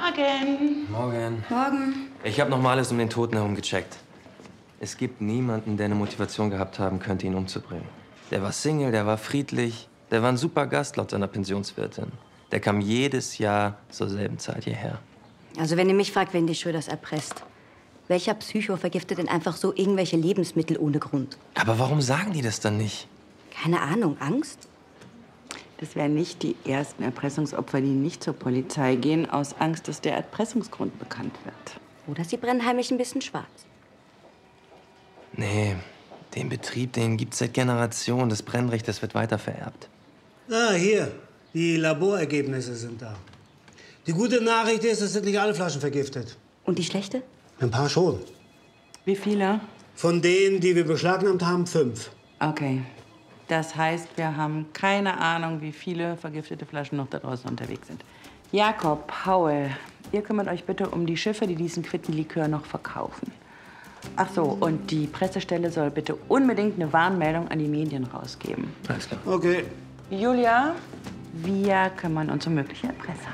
Morgen. Morgen. Morgen. Ich habe noch mal alles um den Toten herum gecheckt. Es gibt niemanden, der eine Motivation gehabt haben könnte, ihn umzubringen. Der war Single, der war friedlich, der war ein super Gast laut seiner Pensionswirtin. Der kam jedes Jahr zur selben Zeit hierher. Also wenn ihr mich fragt, wen die Schröders erpresst. Welcher Psycho vergiftet denn einfach so irgendwelche Lebensmittel ohne Grund? Aber warum sagen die das dann nicht? Keine Ahnung, Angst? Das wären nicht die ersten Erpressungsopfer, die nicht zur Polizei gehen, aus Angst, dass der Erpressungsgrund bekannt wird. Oder sie brennen heimlich ein bisschen schwarz. Nee, den Betrieb, den gibt's seit Generationen. Das Brennrecht, das wird weitervererbt. Ah, hier. Die Laborergebnisse sind da. Die gute Nachricht ist, es sind nicht alle Flaschen vergiftet. Und die schlechte? Ein paar schon. Wie viele? Von denen, die wir beschlagnahmt haben, 5. Okay. Das heißt, wir haben keine Ahnung, wie viele vergiftete Flaschen noch da draußen unterwegs sind. Jakob, Paul, ihr kümmert euch bitte um die Schiffe, die diesen Quittenlikör noch verkaufen. Ach so, und die Pressestelle soll bitte unbedingt eine Warnmeldung an die Medien rausgeben. Alles klar. Okay. Julia, wir kümmern uns um mögliche Erpresser.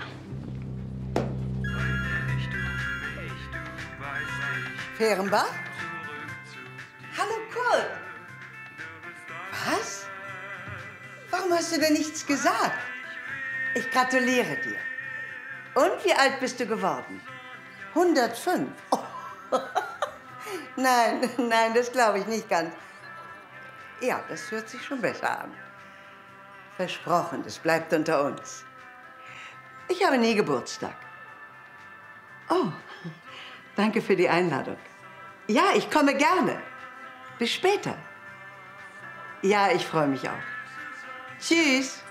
Fehrenbach? Hallo, Kurt. Was? Warum hast du denn nichts gesagt? Ich gratuliere dir. Und wie alt bist du geworden? 105. Oh. Nein, nein, das glaube ich nicht ganz. Ja, das hört sich schon besser an. Versprochen, das bleibt unter uns. Ich habe nie Geburtstag. Oh, danke für die Einladung. Ja, ich komme gerne. Bis später. Ja, ich freue mich auch. Tschüss.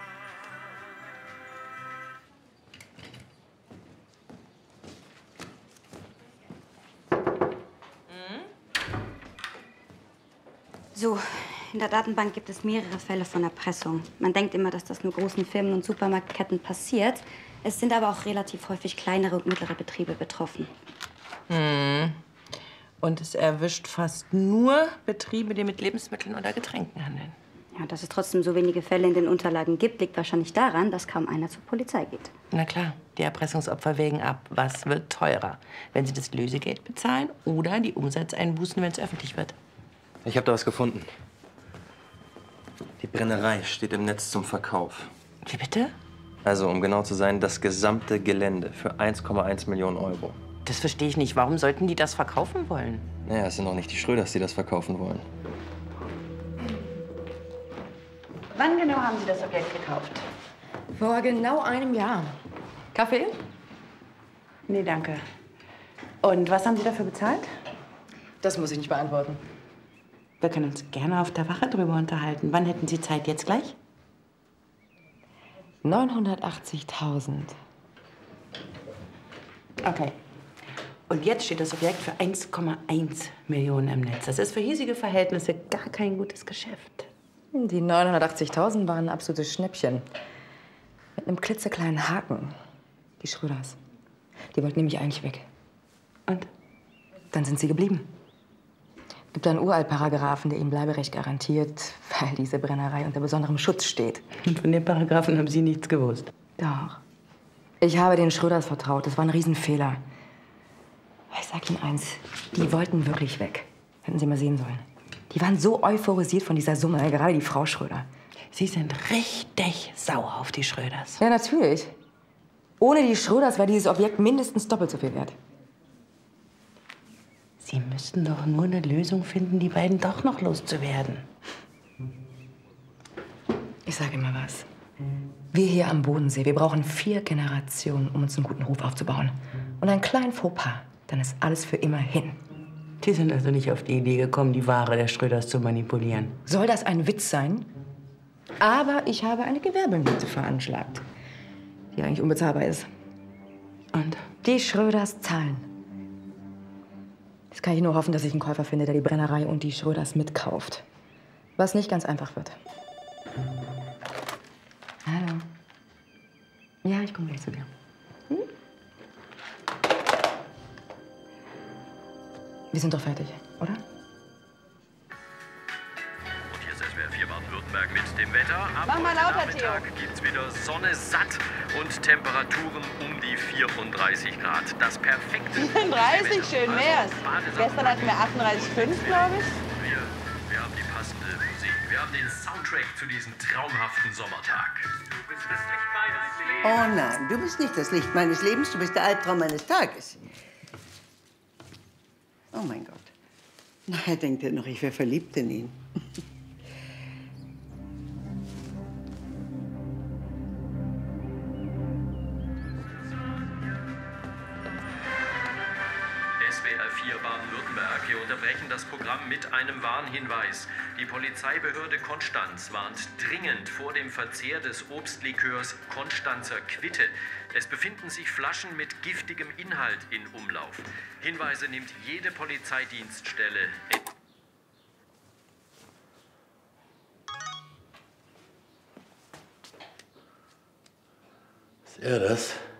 So, in der Datenbank gibt es mehrere Fälle von Erpressung. Man denkt immer, dass das nur großen Firmen und Supermarktketten passiert. Es sind aber auch relativ häufig kleinere und mittlere Betriebe betroffen. Und es erwischt fast nur Betriebe, die mit Lebensmitteln oder Getränken handeln. Ja, dass es trotzdem so wenige Fälle in den Unterlagen gibt, liegt wahrscheinlich daran, dass kaum einer zur Polizei geht. Na klar, die Erpressungsopfer wägen ab. Was wird teurer? Wenn sie das Lösegeld bezahlen oder die Umsatzeinbußen, wenn es öffentlich wird? Ich habe da was gefunden. Die Brennerei steht im Netz zum Verkauf. Wie bitte? Also, um genau zu sein, das gesamte Gelände für 1,1 Millionen Euro. Das verstehe ich nicht. Warum sollten die das verkaufen wollen? Naja, es sind auch nicht die Schröders, die das verkaufen wollen. Wann genau haben Sie das Objekt gekauft? Vor genau einem Jahr. Kaffee? Nee, danke. Und was haben Sie dafür bezahlt? Das muss ich nicht beantworten. Wir können uns gerne auf der Wache drüber unterhalten. Wann hätten Sie Zeit? Jetzt gleich? 980.000. Okay. Und jetzt steht das Objekt für 1,1 Millionen im Netz. Das ist für hiesige Verhältnisse gar kein gutes Geschäft. Die 980.000 waren ein absolutes Schnäppchen. Mit einem klitzekleinen Haken. Die Schröders. Die wollten nämlich eigentlich weg. Und? Dann sind sie geblieben. Es gibt einen Uraltparagraphen, der ihnen Bleiberecht garantiert, weil diese Brennerei unter besonderem Schutz steht. Und von dem Paragraphen haben Sie nichts gewusst? Doch. Ich habe den Schröders vertraut. Das war ein Riesenfehler. Ich sag Ihnen eins, die wollten wirklich weg. Hätten Sie mal sehen sollen. Die waren so euphorisiert von dieser Summe, gerade die Frau Schröder. Sie sind richtig sauer auf die Schröders. Ja, natürlich. Ohne die Schröders wäre dieses Objekt mindestens doppelt so viel wert. Sie müssten doch nur eine Lösung finden, die beiden doch noch loszuwerden. Ich sage immer was. Wir hier am Bodensee, wir brauchen 4 Generationen, um uns einen guten Ruf aufzubauen. Und einen kleinen Fauxpas, dann ist alles für immer hin. Die sind also nicht auf die Idee gekommen, die Ware der Schröders zu manipulieren. Soll das ein Witz sein? Aber ich habe eine Gewerbemiete veranschlagt, die eigentlich unbezahlbar ist. Und? Die Schröders zahlen. Jetzt kann ich nur hoffen, dass ich einen Käufer finde, der die Brennerei und die Schröders mitkauft. Was nicht ganz einfach wird. Hallo. Ja, ich komme gleich zu dir. Wir sind doch fertig, oder? Und hier ist SWR 4 Baden-Württemberg. Baden-Württemberg mit dem Wetter. Ab Mach mal heute lauter, Nachmittag gibt's wieder Sonne satt und Temperaturen um die 34 Grad. Das perfekte 34, schön wär's. Gestern hatten wir 38,5, glaube ich. Wir haben die passende Musik. Wir haben den Soundtrack zu diesem traumhaften Sommertag. Du bist das Licht meines Lebens. Oh nein, du bist nicht das Licht meines Lebens, du bist der Albtraum meines Tages. Oh mein Gott. Nachher denkt er noch, ich wäre verliebt in ihn. SWR 4 Baden-Württemberg. Wir unterbrechen das Programm mit einem Warnhinweis. Die Polizeibehörde Konstanz warnt dringend vor dem Verzehr des Obstlikörs Konstanzer Quitte. Es befinden sich Flaschen mit giftigem Inhalt in Umlauf. Hinweise nimmt jede Polizeidienststelle. Ist er das?